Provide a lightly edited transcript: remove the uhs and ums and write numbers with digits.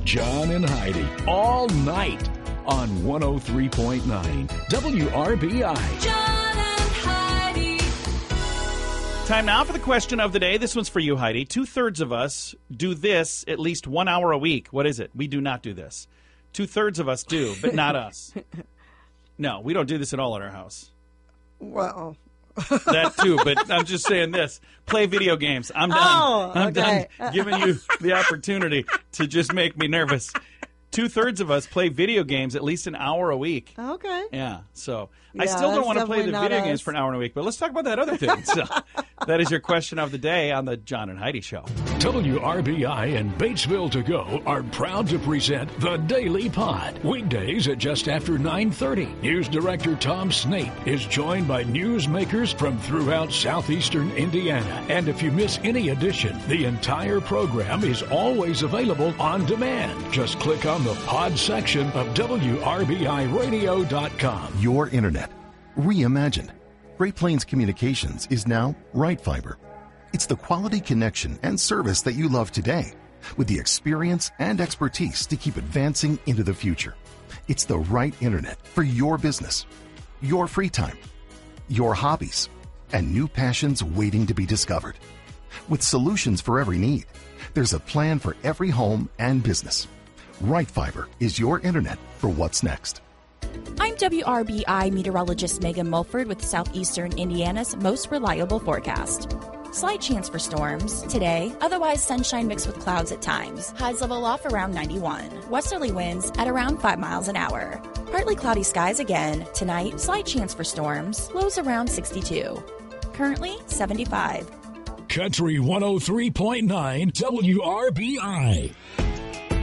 John and Heidi all night on 103.9 WRBI. John and Heidi. Time now for the question of the day. This one's for you, Heidi. 2/3 of us do this at least 1 hour a week. What is it? We do not do this. 2/3 of us do, but not us. No, we don't do this at all in our house. Well, That too, but I'm just saying this. Play video games. I'm done. Oh, I'm okay. done giving you the opportunity to just make me nervous. 2/3 of us play video games at least an hour a week. okay. Yeah, so I Yeah, still don't that's want to play the definitely video not games us. for an hour a week, but let's talk about that other thing. So that is your question of the day on the John and Heidi Show. WRBI and Batesville to Go are proud to present The Daily Pod. Weekdays at just after 9:30. News Director Tom Snape is joined by newsmakers from throughout southeastern Indiana. And if you miss any edition, the entire program is always available on demand. Just click on the pod section of WRBIRadio.com. Your internet. Reimagined. Great Plains Communications is now Right Fiber. It's the quality connection and service that you love today, with the experience and expertise to keep advancing into the future. It's the right internet for your business, your free time, your hobbies, and new passions waiting to be discovered. With solutions for every need, there's a plan for every home and business. Right Fiber is your internet for what's next. I'm WRBI meteorologist Megan Mulford with Southeastern Indiana's most reliable forecast. Slight chance for storms today, otherwise sunshine mixed with clouds at times. Highs level off around 91. Westerly winds at around 5 miles an hour. Partly cloudy skies again. Tonight, slight chance for storms. Lows around 62. Currently, 75. Country 103.9 WRBI.